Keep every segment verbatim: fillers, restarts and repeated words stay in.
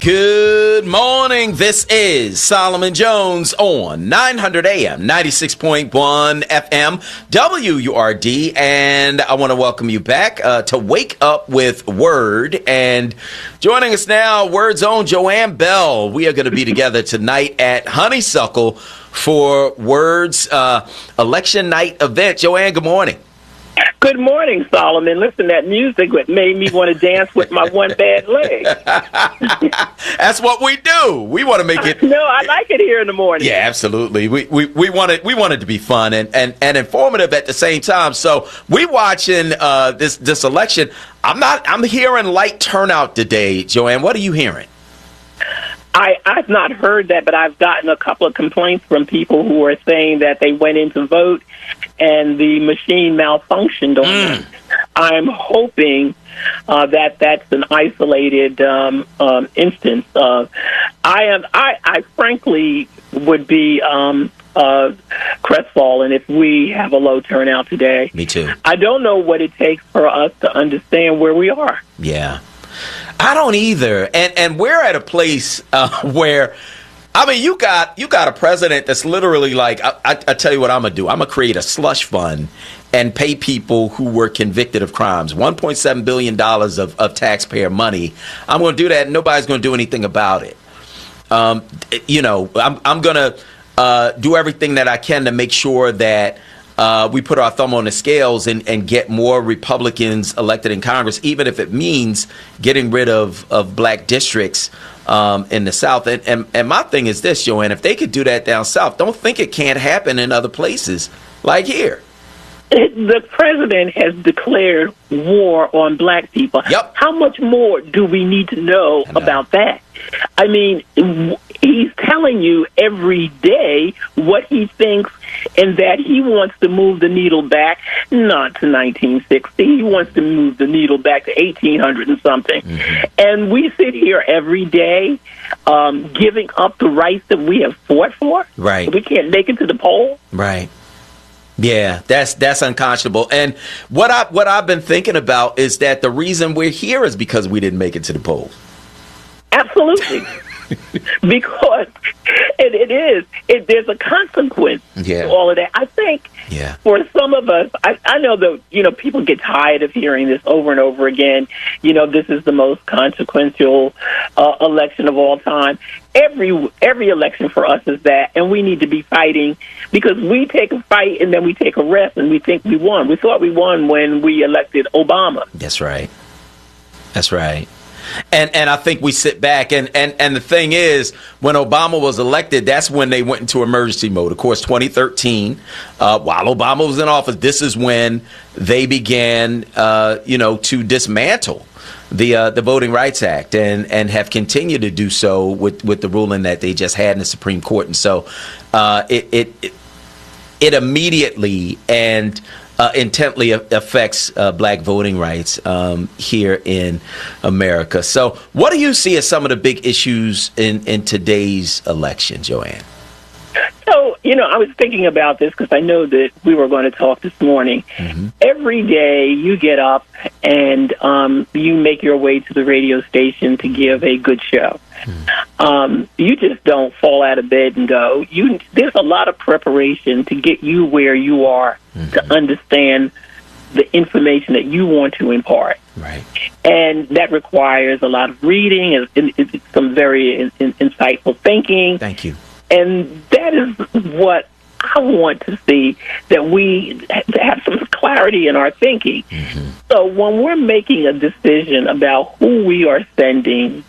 Good morning. This is Solomon Jones on nine hundred A M, ninety-six point one F M, W U R D. And I want to welcome you back uh, to Wake Up with Word. And joining us now, Word's own Joanne Bell. We are going to be together tonight at Honeysuckle for Word's uh, election night event. Joanne, good morning. Good morning, Solomon. Listen, that music made me want to dance with my one bad leg. That's what we do. We want to make it. No, I like it here in the morning. Yeah, absolutely. We we we want it. We want it to be fun and, and, and informative at the same time. So we watching uh, this this election. I'm not. I'm hearing light turnout today, Joanne. What are you hearing? I, I've not heard that, but I've gotten a couple of complaints from people who are saying that they went in to vote and the machine malfunctioned on Mm. them. I'm hoping uh, that that's an isolated um, um, instance. Of, I am. I, I frankly would be um, uh, crestfallen if we have a low turnout today. Me too. I don't know what it takes for us to understand where we are. Yeah. I don't either, and and we're at a place uh, where, I mean, you got you got a president that's literally like, I, I, I tell you what I'm gonna do. I'm gonna create a slush fund and pay people who were convicted of crimes, one point seven billion dollars of, of taxpayer money. I'm gonna do that, and nobody's gonna do anything about it. Um, you know, I'm I'm gonna uh, do everything that I can to make sure that Uh, we put our thumb on the scales and, and get more Republicans elected in Congress, even if it means getting rid of, of black districts um, in the South. And, and, and my thing is this, Joanne, if they could do that down South, don't think it can't happen in other places like here. The president has declared war on black people. Yep. How much more do we need to know, know. about that? I mean, he's telling you every day what he thinks and that he wants to move the needle back, not to nineteen sixty. He wants to move the needle back to eighteen hundred and something. Mm-hmm. And we sit here every day um, giving up the rights that we have fought for. Right. We can't make it to the poll. Right. Yeah, that's that's unconscionable. And what I what I've been thinking about is that the reason we're here is because we didn't make it to the polls. Absolutely. Because it, it is. It, there's a consequence Yeah. to all of that. I think Yeah. for some of us, I, I know that, you know, people get tired of hearing this over and over again. You know, this is the most consequential uh, election of all time. Every every election for us is that, and we need to be fighting because we take a fight and then we take a rest and we think we won. We thought we won when we elected Obama. That's right. That's right. And and I think we sit back and, and, and the thing is, when Obama was elected, that's when they went into emergency mode. Of course, twenty thirteen, uh, while Obama was in office, this is when they began, uh, you know, to dismantle the uh, the Voting Rights Act and, and have continued to do so with, with the ruling that they just had in the Supreme Court. And so uh, it, it it it immediately and Uh, intently affects uh, black voting rights um, here in America. So what do you see as some of the big issues in, in today's election, Joanne? So, you know, I was thinking about this because I know that we were going to talk this morning. Mm-hmm. Every day you get up and um, you make your way to the radio station to give a good show. Mm-hmm. Um, you just don't fall out of bed and go. You, there's a lot of preparation to get you where you are, mm-hmm. to understand the information that you want to impart. Right. And that requires a lot of reading and, and, and some very in, in, insightful thinking. Thank you. And that is what I want to see, that we have some clarity in our thinking. Mm-hmm. So when we're making a decision about who we are sending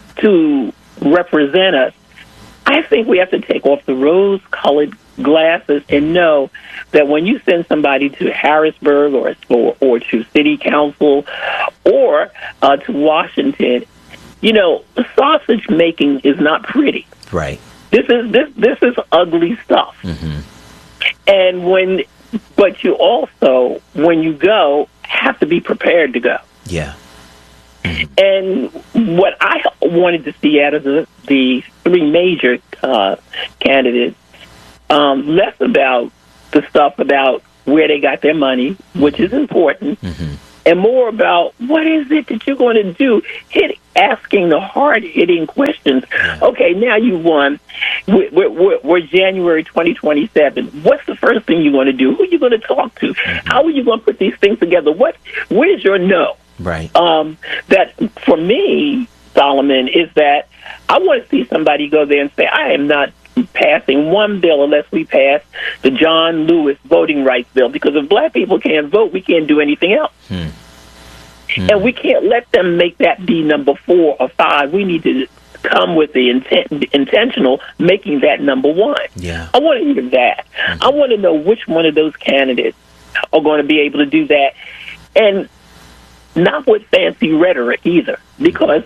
to represent us, I think we have to take off the rose-colored glasses and know that when you send somebody to Harrisburg or or, or to City Council or uh, to Washington, you know, sausage making is not pretty. Right. This is this this is ugly stuff. Mm-hmm. And when, but you also, when you go, have to be prepared to go. Yeah. Mm-hmm. And what I wanted to see out of the, the three major uh, candidates, um, less about the stuff about where they got their money, which is important, mm-hmm. and more about what is it that you're going to do. Hit asking the hard-hitting questions. Yeah. Okay, now you won. We're, we're, we're January twenty twenty-seven. What's the first thing you're going to do? Who are you going to talk to? Mm-hmm. How are you going to put these things together? What? Where's your no? Right. Um, that, for me, Solomon, is that I want to see somebody go there and say, I am not passing one bill unless we pass the John Lewis voting rights bill, because if black people can't vote, we can't do anything else. Hmm. Hmm. And we can't let them make that be number four or five. We need to come with the intent, intentional making that number one. Yeah. I want to hear that. Mm-hmm. I want to know which one of those candidates are going to be able to do that, and not with fancy rhetoric either, because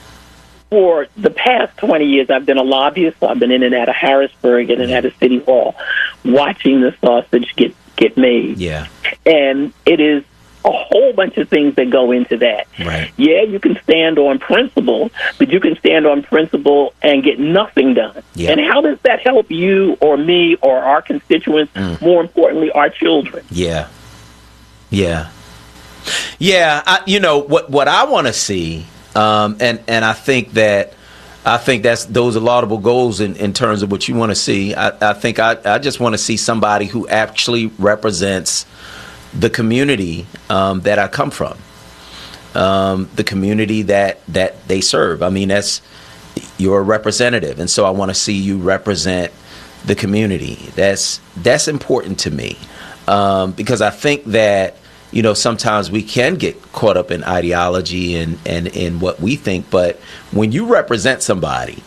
for the past twenty years, I've been a lobbyist. So I've been in and out of Harrisburg, in and out of City Hall, watching the sausage get, get made. Yeah. And it is a whole bunch of things that go into that. Right. Yeah, you can stand on principle, but you can stand on principle and get nothing done. Yeah. And how does that help you or me or our constituents, mm. more importantly, our children? Yeah. Yeah. Yeah, I, you know, what, what I want to see... Um, and, and I think that I think that's those are laudable goals in, in terms of what you want to see. I, I think I, I just want to see somebody who actually represents the community um, that I come from, um, the community that that they serve. I mean, that's you're a representative, and so I want to see you represent the community. That's that's important to me um, because I think that. You know, sometimes we can get caught up in ideology and, and in what we think. But when you represent somebody,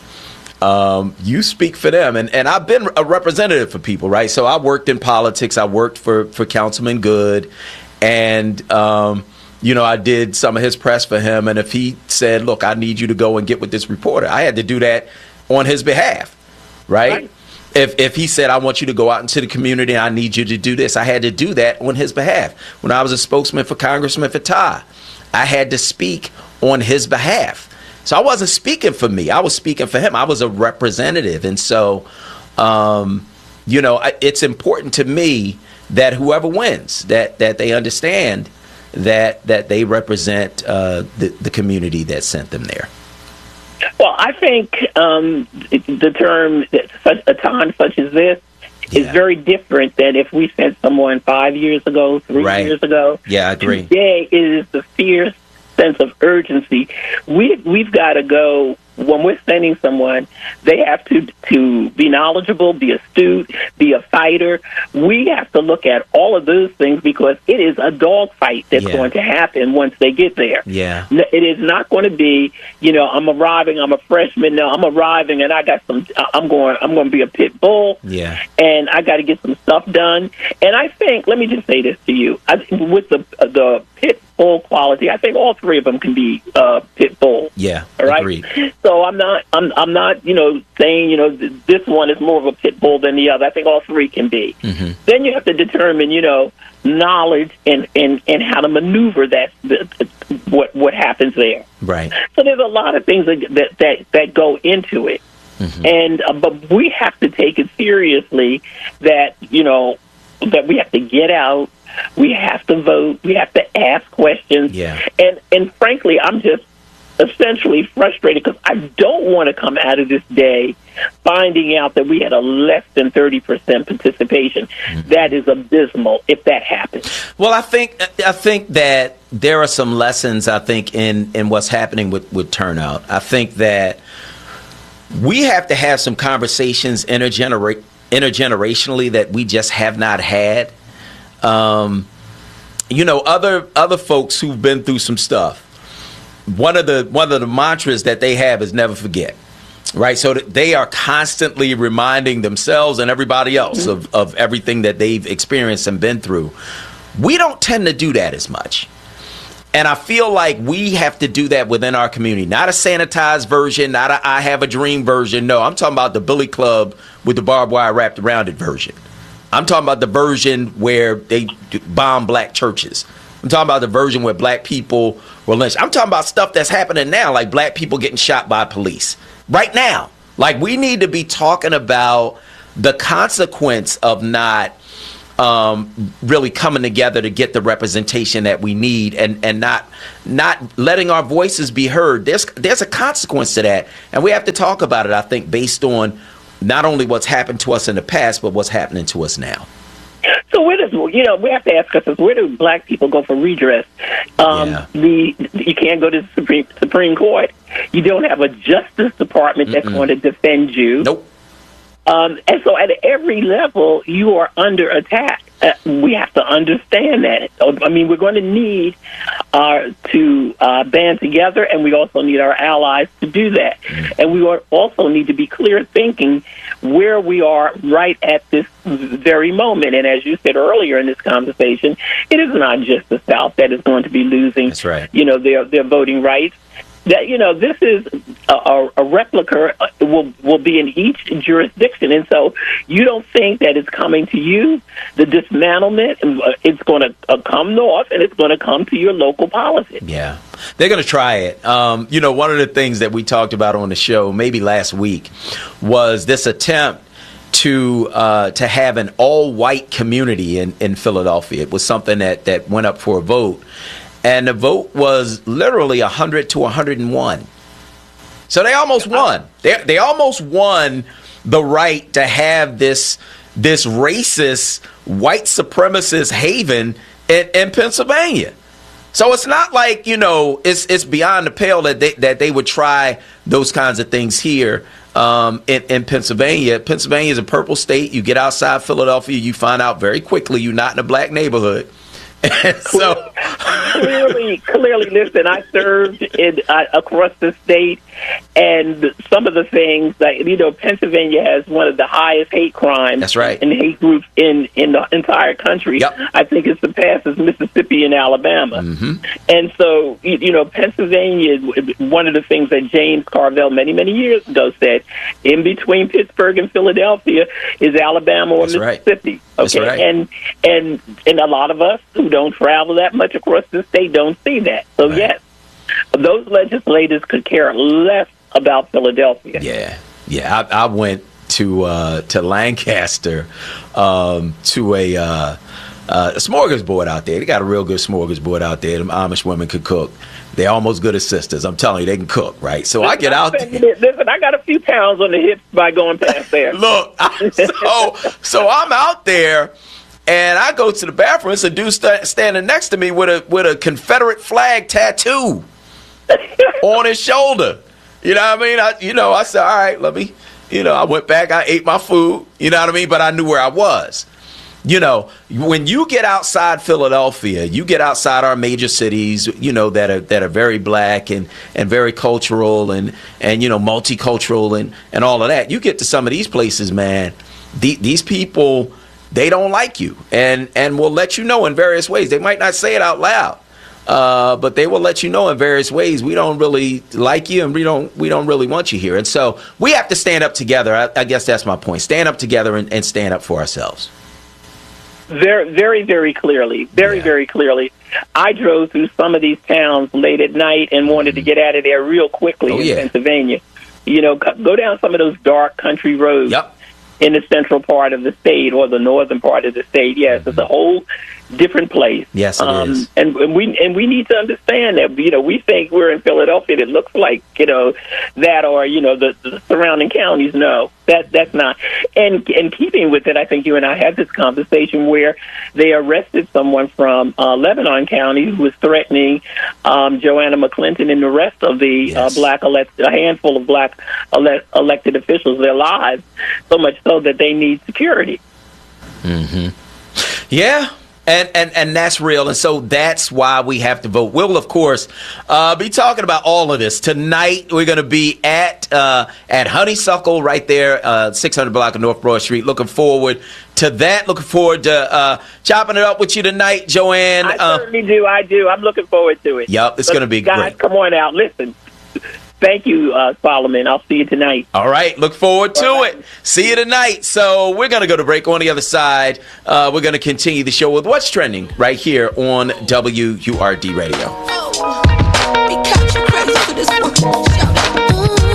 um, you speak for them. And, and I've been a representative for people, right? So I worked in politics. I worked for, for Councilman Good. And, um, you know, I did some of his press for him. And if he said, look, I need you to go and get with this reporter, I had to do that on his behalf, right? right. If if he said, I want you to go out into the community, I need you to do this, I had to do that on his behalf. When I was a spokesman for Congressman Fattah, I had to speak on his behalf. So I wasn't speaking for me. I was speaking for him. I was a representative. And so, um, you know, it's important to me that whoever wins, that that they understand that that they represent uh, the, the community that sent them there. Well, I think um, the term that such a time such as this yeah. is very different than if we sent someone five years ago, three right. years ago. Yeah, I agree. Today is the fierce sense of urgency. We we've got to go. When we're sending someone, they have to to be knowledgeable, be astute, be a fighter. We have to look at all of those things because it is a dogfight that's yeah. going to happen once they get there. Yeah, it is not going to be, you know, I'm arriving, I'm a freshman, no, I'm arriving, and I got some. I'm going, I'm going to be a pit bull. Yeah, and I got to get some stuff done. And I think, let me just say this to you, I, with the the pit bull quality, I think all three of them can be uh, pit bull. Yeah, all right. Agreed. So I'm not, I'm, I'm not, you know, saying, you know, th- this one is more of a pit bull than the other. I think all three can be. Mm-hmm. Then you have to determine, you know, knowledge and, and, and how to maneuver that, the, what what happens there. Right. So there's a lot of things that that that, that go into it, mm-hmm. and uh, but we have to take it seriously. That you know that we have to get out. We have to vote. We have to ask questions. Yeah. And and frankly, I'm just essentially frustrated because I don't want to come out of this day finding out that we had a less than thirty percent participation. Mm-hmm. That is abysmal if that happens. Well, I think I think that there are some lessons, I think, in, in what's happening with, with turnout. I think that we have to have some conversations intergener- intergenerationally that we just have not had. Um, you know, other other folks who've been through some stuff. One of the one of the mantras that they have is never forget, right? So that they are constantly reminding themselves and everybody else of, of everything that they've experienced and been through. We don't tend to do that as much. And I feel like we have to do that within our community. Not a sanitized version, not a I Have a Dream version. No, I'm talking about the Billy Club with the barbed wire wrapped around it version. I'm talking about the version where they bomb black churches. I'm talking about the version where black people were lynched. I'm talking about stuff that's happening now, like black people getting shot by police right now. Like, we need to be talking about the consequence of not um, really coming together to get the representation that we need, and, and not not letting our voices be heard. There's there's a consequence to that, and we have to talk about it, I think, based on not only what's happened to us in the past, but what's happening to us now. So where does, you know, we have to ask ourselves, where do black people go for redress? Um, yeah. the You can't go to the Supreme, Supreme Court. You don't have a Justice Department Mm-mm. that's going to defend you. Nope. Um, and so at every level, you are under attack. Uh, we have to understand that. I mean, we're going to need uh, to uh, band together, and we also need our allies to do that. And we also need to be clear thinking where we are right at this very moment. And as you said earlier in this conversation, it is not just the South that is going to be losing, That's right. you know, their their voting rights. That, you know, this is a, a, a replica uh, will will be in each jurisdiction, and so you don't think that it's coming to you. The dismantlement, uh, it's going to uh, come north, and it's going to come to your local politics. Yeah, they're going to try it. Um, you know, one of the things that we talked about on the show, maybe last week, was this attempt to uh, to have an all-white community in, in Philadelphia. It was something that, that went up for a vote. And the vote was literally one hundred to one hundred one. So they almost won. They they almost won the right to have this this racist, white supremacist haven in, in Pennsylvania. So it's not like, you know, it's it's beyond the pale that they, that they would try those kinds of things here um, in, in Pennsylvania. Pennsylvania is a purple state. You get outside Philadelphia, you find out very quickly you're not in a black neighborhood. And so clearly, clearly, listen, I served in, uh, across the state, and some of the things that, you know, Pennsylvania has one of the highest hate crimes. That's right. And hate groups in, in the entire country. Yep. I think it surpasses Mississippi and Alabama. Mm-hmm. And so, you, you know, Pennsylvania, one of the things that James Carville many, many years ago said, in between Pittsburgh and Philadelphia is Alabama or That's Mississippi. Right. That's okay, right. and and and a lot of us who don't travel that much across the state don't see that. So Right. yes, those legislators could care less about Philadelphia. Yeah, yeah. I, I went to uh, to Lancaster um, to a, uh, uh, a smorgasbord out there. They got a real good smorgasbord out there. Them Amish women could cook. They're almost good as sisters. I'm telling you, they can cook, right? So I get out there. Listen, I got a few pounds on the hips by going past there. Look, I, so so I'm out there, and I go to the bathroom. It's a dude st- standing next to me with a with a Confederate flag tattoo on his shoulder. You know what I mean? I, you know, I said, all right, let me, you know, I went back, I ate my food, you know what I mean? But I knew where I was. You know, when you get outside Philadelphia, you get outside our major cities, you know, that are that are very black and, and very cultural and, and, you know, multicultural and, and all of that. You get to some of these places, man, the, these people, they don't like you and, and will let you know in various ways. They might not say it out loud, uh, but they will let you know in various ways. We don't really like you and we don't we don't really want you here. And so we have to stand up together. I, I guess that's my point. Stand up together and, and stand up for ourselves. Very, very, very clearly. Very, yeah. very clearly. I drove through some of these towns late at night and wanted to get out of there real quickly oh, in yeah. Pennsylvania. You know, go down some of those dark country roads yep. in the central part of the state or the northern part of the state. Yes, mm-hmm. It's a whole different place. Yes, it um, is. And, and we and we need to understand that, you know, we think we're in Philadelphia that looks like, you know, that or, you know, the, the surrounding counties. No, that that's not. And and keeping with it, I think you and I had this conversation where they arrested someone from uh, Lebanon County who was threatening um, Joanna McClinton and the rest of the yes. uh, black elect, a handful of black ele- elected officials, their lives, so much so that they need security. Mm-hmm. Yeah. And, and and that's real. And so that's why we have to vote. We'll, of course, uh, be talking about all of this. Tonight, we're going to be at uh, at Honeysuckle right there, uh, six hundred block of North Broad Street. Looking forward to that. Looking forward to uh, chopping it up with you tonight, Joanne. I uh, certainly do. I do. I'm looking forward to it. Yep, it's going to be guys, great. Guys, come on out. Listen. Thank you, uh, Solomon. I'll see you tonight. All right. Look forward to right. it. See you tonight. So we're going to go to break. On the other side, uh, we're going to continue the show with What's Trending right here on W U R D Radio. Oh,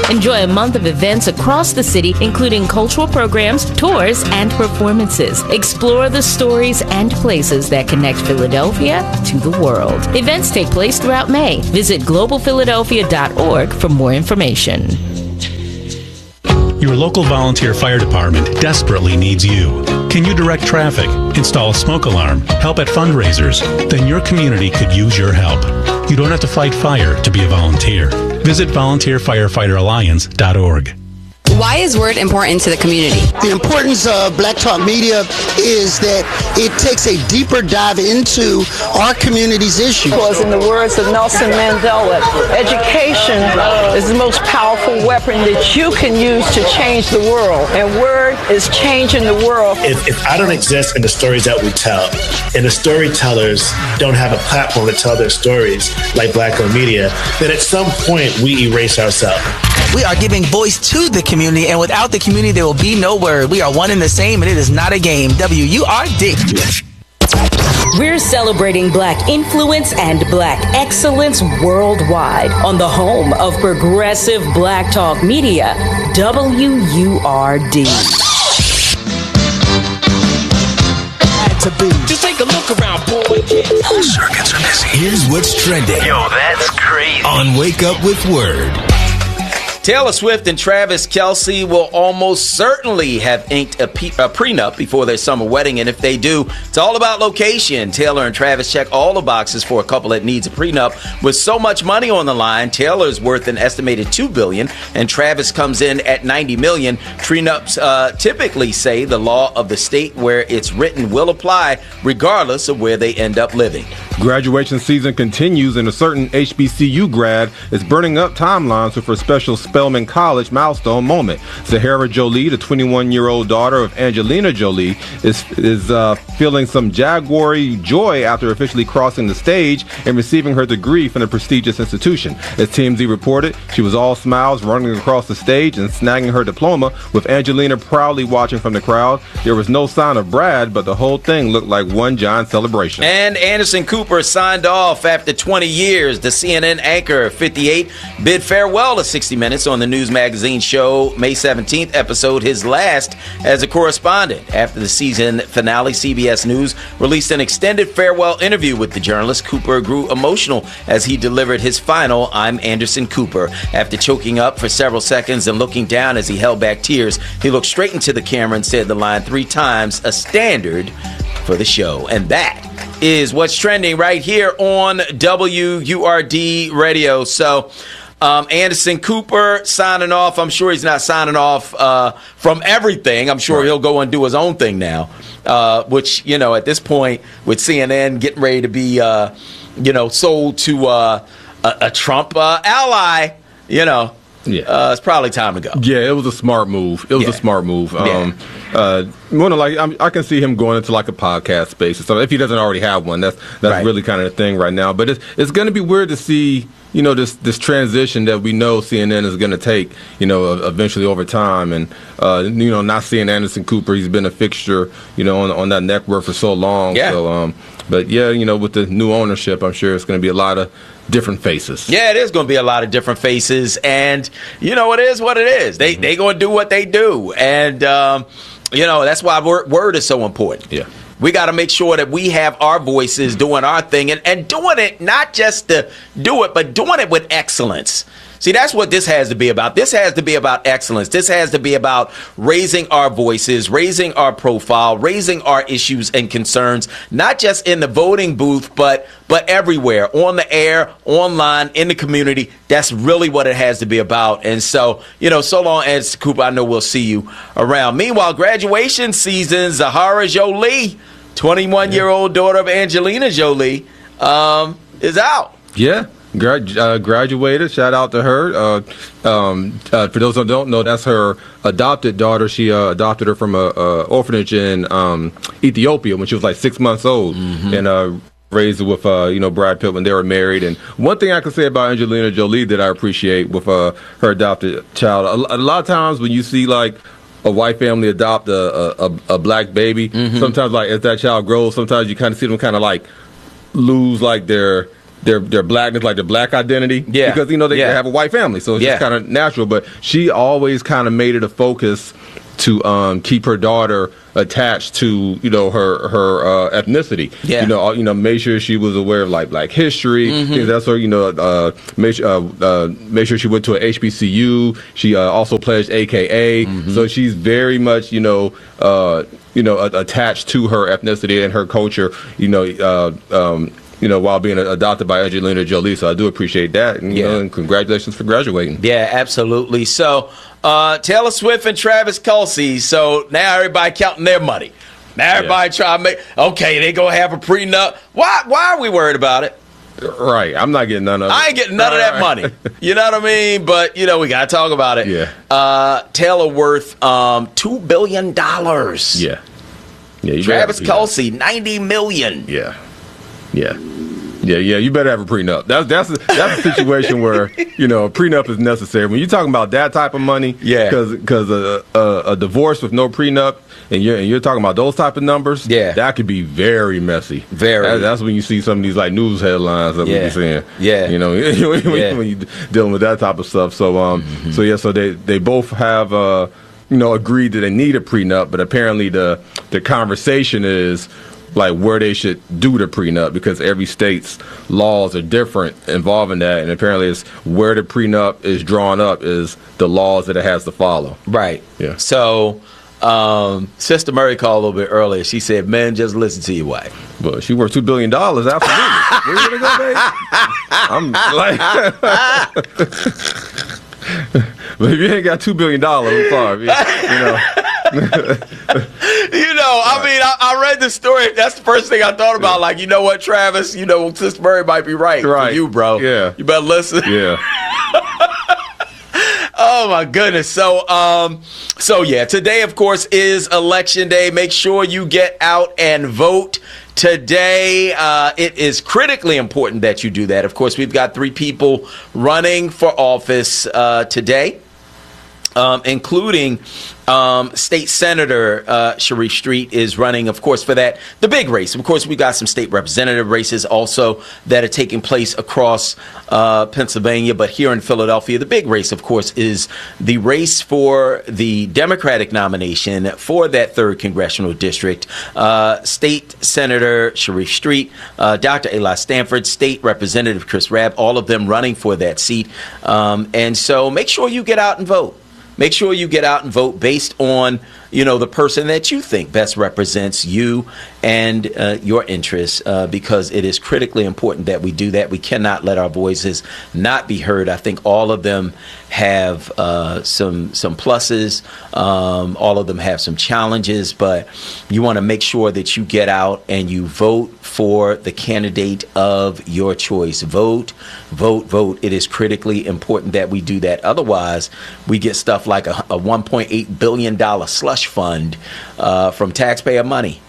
Enjoy a month of events across the city, including cultural programs, tours, and performances. Explore the stories and places that connect Philadelphia to the world. Events take place throughout May. Visit global philadelphia dot org for more information. Your local volunteer fire department desperately needs you. Can you direct traffic, install a smoke alarm, help at fundraisers? Then your community could use your help. You don't have to fight fire to be a volunteer. Visit volunteer firefighter alliance dot org. Why is Word important to the community? The importance of Black Talk Media is that it takes a deeper dive into our community's issues. Because in the words of Nelson Mandela, education is the most powerful weapon that you can use to change the world. And Word is changing the world. If, if I don't exist in the stories that we tell, and the storytellers don't have a platform to tell their stories like Black Owned Media, then at some point we erase ourselves. We are giving voice to the community, and without the community, there will be no Word. We are one and the same, and it is not a game. W U R D. We're celebrating Black influence and Black excellence worldwide on the home of progressive Black Talk Media, W U R D. To be. Just take a look around, boy. All circuits are busy. Here's what's trending. Yo, that's crazy. On Wake Up with Word. Taylor Swift and Travis Kelce will almost certainly have inked a, pe- a prenup before their summer wedding, and if they do, it's all about location. Taylor and Travis check all the boxes for a couple that needs a prenup. With so much money on the line, Taylor's worth an estimated two billion dollars, and Travis comes in at ninety million dollars. Prenups uh, typically say the law of the state where it's written will apply regardless of where they end up living. Graduation season continues, and a certain H B C U grad is burning up timelines with her special Spelman College milestone moment. Zahara Jolie, the twenty-one-year-old daughter of Angelina Jolie, is is uh, feeling some jaguary joy after officially crossing the stage and receiving her degree from the prestigious institution. As T M Z reported, she was all smiles running across the stage and snagging her diploma, with Angelina proudly watching from the crowd. There was no sign of Brad, but the whole thing looked like one giant celebration. And Anderson Cooper signed off after twenty years. The C N N anchor, fifty-eight, bid farewell to sixty minutes on the News Magazine show May seventeenth episode, his last as a correspondent. After the season finale, C B S News released an extended farewell interview with the journalist. Cooper grew emotional as he delivered his final "I'm Anderson Cooper." After choking up for several seconds and looking down as he held back tears, he looked straight into the camera and said the line three times, a standard for the show. And that is what's trending right here on W U R D Radio. So, um, Anderson Cooper signing off. I'm sure he's not signing off uh, from everything. I'm sure right. he'll go and do his own thing now, uh, which, you know, at this point with C N N getting ready to be, uh, you know, sold to uh, a, a Trump uh, ally, you know. Yeah, uh, it's probably time to go. Yeah, it was a smart move. It was yeah. a smart move. Um, yeah. uh, more than like, I'm, I can see him going into like a podcast space or something. If he doesn't already have one, that's that's right. really kind of the thing right now. But it's it's going to be weird to see, you know, this this transition that we know C N N is going to take, you know, eventually over time, and uh, you know, not seeing Anderson Cooper, he's been a fixture, you know, on on that network for so long. Yeah. So, um, but yeah, you know, with the new ownership, I'm sure it's going to be a lot of different faces. Yeah, it is going to be a lot of different faces, and you know, it is what it is. They mm-hmm. they going to do what they do, and um, you know, that's why word, word is so important. Yeah. We got to make sure that we have our voices doing our thing, and, and doing it not just to do it, but doing it with excellence. See, that's what this has to be about. This has to be about excellence. This has to be about raising our voices, raising our profile, raising our issues and concerns, not just in the voting booth, but but everywhere, on the air, online, in the community. That's really what it has to be about. And so, you know, so long, Anderson Cooper, I know we'll see you around. Meanwhile, graduation season, Zahara Jolie, twenty-one-year-old daughter of Angelina Jolie, um, is out. Yeah. Grad, uh, graduated. Shout out to her. Uh, um, uh, for those who don't know, that's her adopted daughter. She uh, adopted her from a, a orphanage in um, Ethiopia when she was like six months old, mm-hmm. and uh, raised with uh, you know Brad Pitt when they were married. And one thing I can say about Angelina Jolie that I appreciate with uh, her adopted child, a, a lot of times when you see like a white family adopt a, a, a black baby, mm-hmm. sometimes like as that child grows, sometimes you kind of see them kind of like lose like their their their blackness, like their black identity. Yeah. Because, you know, they yeah. have a white family, so it's Yeah. just kind of natural. But she always kind of made it a focus to um, keep her daughter attached to, you know, her her uh, ethnicity. Yeah. You know, you know, make sure she was aware of like black history. Mhm. That's her. You know, uh, make sure uh, uh, make sure she went to a H B C U. She uh, also pledged A K A. Mhm. So she's very much, you know, uh, you know, a- attached to her ethnicity and her culture. You know, uh, um, you know, while being adopted by Angelina Jolie. So I do appreciate that. And, you Yeah. know, and congratulations for graduating. Yeah, absolutely. So uh, Taylor Swift and Travis Kelce. So now everybody counting their money. Now everybody trying to make, okay, they going to have a prenup. Why, why are we worried about it? Right. I'm not getting none of it. I ain't getting none of that money. You know what I mean? But, you know, we got to talk about it. Yeah. Uh, Taylor worth um, two billion dollars. Yeah. Yeah. You Travis better- Kelce, ninety million dollars. Yeah. Yeah. Yeah, yeah, you better have a prenup. That's that's a, that's a situation where, you know, a prenup is necessary. When you're talking about that type of money, Yeah. because because a, a, a divorce with no prenup, and you're and you're talking about those type of numbers, Yeah. that could be very messy. Very. That- that's when you see some of these like news headlines that Yeah. we're seeing. Yeah. you know, when, Yeah. when you're dealing with that type of stuff. So um, Mm-hmm. so yeah, so they they both have uh, you know, agreed that they need a prenup, but apparently the the conversation is like where they should do the prenup, because every state's laws are different involving that, and apparently it's where the prenup is drawn up is the laws that it has to follow. Right. Yeah. So um, Sister Murray called a little bit earlier. She said, "Men, just listen to your wife." But she worth two billion dollars. Absolutely. Where you gonna go, babe? I'm like, but if you ain't got two billion dollars, I'm sorry. You know. You know, I mean, I, I read the story. That's the first thing I thought about. Like, you know what, Travis? You know, Sister Murray might be right. Right. For you, bro. Yeah. You better listen. Yeah. Oh my goodness. So um so yeah, today of course is election day. Make sure you get out and vote today. Uh it is critically important that you do that. Of course, we've got three people running for office uh today. Um, including um, State Senator uh, Sharif Street is running, of course, for that, the big race. Of course, we got some state representative races also that are taking place across uh, Pennsylvania. But here in Philadelphia, the big race, of course, is the race for the Democratic nomination for that third congressional district. Uh, State Senator Sharif Street, uh, Doctor Eli Stanford, State Representative Chris Rabb, all of them running for that seat. Um, and so make sure you get out and vote. Make sure you get out and vote based on, you know, the person that you think best represents you and uh, your interests, uh, because it is critically important that we do that. We cannot let our voices not be heard. I think all of them have uh, some some pluses. Um, all of them have some challenges, but you want to make sure that you get out and you vote for the candidate of your choice. Vote, vote, vote. It is critically important that we do that. Otherwise, we get stuff like a, a one point eight billion dollars slush fund uh, from taxpayer money.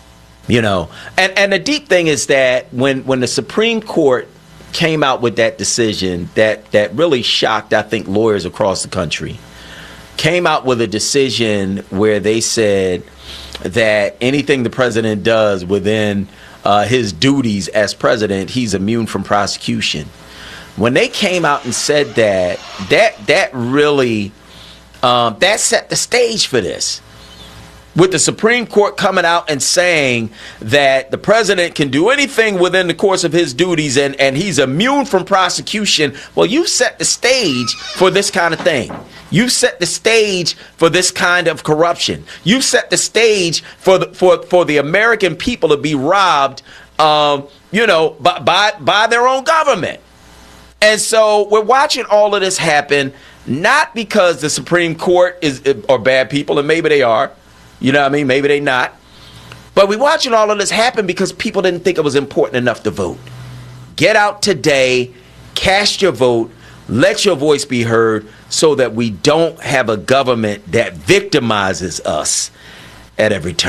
You know, and, and the deep thing is that when, when the Supreme Court came out with that decision that, that really shocked, I think, lawyers across the country, came out with a decision where they said that anything the president does within uh, his duties as president, he's immune from prosecution. When they came out and said that, that that really um, that set the stage for this. With the Supreme Court coming out and saying that the president can do anything within the course of his duties and, and he's immune from prosecution, well, you set the stage for this kind of thing. You set the stage for this kind of corruption. You set the stage for the, for, for the American people to be robbed, um, you know, by, by, by their own government. And so we're watching all of this happen, not because the Supreme Court is are bad people, and maybe they are. You know what I mean? Maybe they not. But we're watching all of this happen because people didn't think it was important enough to vote. Get out today, cast your vote, let your voice be heard so that we don't have a government that victimizes us at every turn.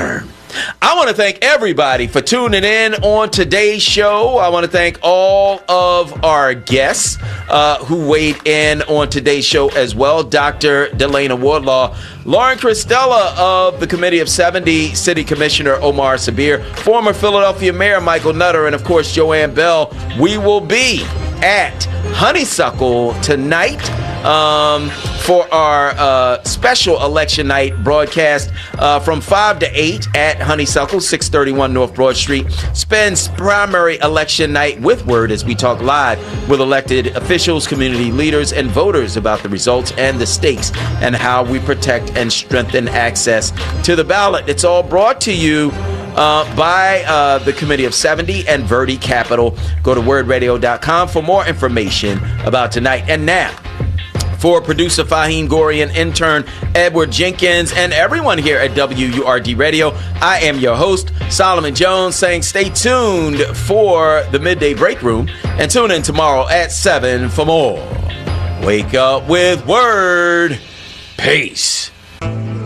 I want to thank everybody for tuning in on today's show. I want to thank all of our guests uh, who weighed in on today's show as well. Doctor Delana Wardlaw, Lauren Cristella of the Committee of seventy, City Commissioner Omar Sabir, former Philadelphia Mayor Michael Nutter, and of course Joanne Bell. We will be at Honeysuckle tonight um, for our uh, special election night broadcast uh, from five to eight at Honeysuckle, six thirty-one North Broad Street. Spends primary election night with Word as we talk live with elected officials, community leaders, and voters about the results and the stakes and how we protect and strengthen access to the ballot. It's all brought to you Uh, by uh, the Committee of seventy and Verde Capital. Go to word radio dot com for more information about tonight. And now, for producer Fahim Gorian, intern Edward Jenkins, and everyone here at W U R D Radio, I am your host, Solomon Jones, saying stay tuned for the Midday Break Room and tune in tomorrow at seven for more. Wake up with Word. Peace.